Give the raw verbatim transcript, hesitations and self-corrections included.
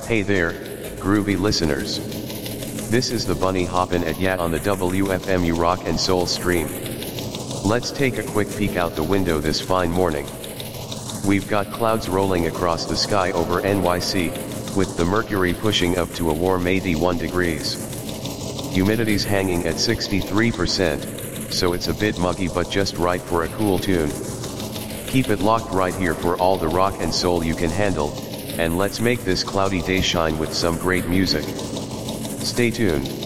Hey there, groovy listeners. This is the Bunny hoppin' at ya on the W F M U Rock and Soul stream. Let's take a quick peek out the window this fine morning. We've got clouds rolling across the sky over N Y C, with the mercury pushing up to a warm eighty-one degrees. Humidity's hanging at sixty-three percent, so it's a bit muggy but just right for a cool tune. Keep it locked right here for all the rock and soul you can handle, and let's make this cloudy day shine with some great music. Stay tuned.